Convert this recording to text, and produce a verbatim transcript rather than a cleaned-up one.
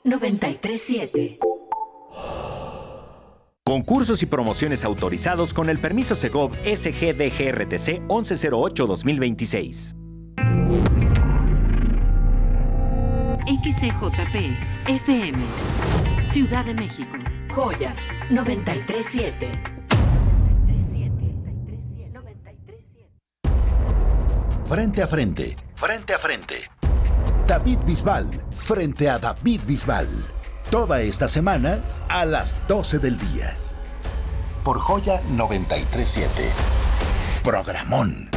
noventa y tres siete. Concursos y promociones autorizados con el permiso Segov S G D G R T C once cero ocho dos mil veintiséis. X C J P F M, Ciudad de México. Joya noventa y tres siete. Frente a frente, frente a frente. David Bisbal, frente a David Bisbal. Toda esta semana a las doce del día. Por Joya noventa y tres siete. Programón.